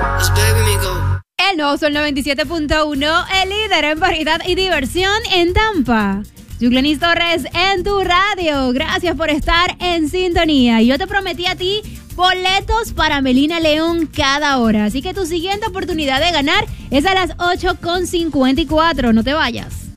El nuevo Sol 97.1, el líder en variedad y diversión en Tampa. Yuclenis Torres en tu radio. Gracias por estar en sintonía. Yo te prometí a ti boletos para Melina León cada hora. Así que tu siguiente oportunidad de ganar es a las 8:54. No te vayas.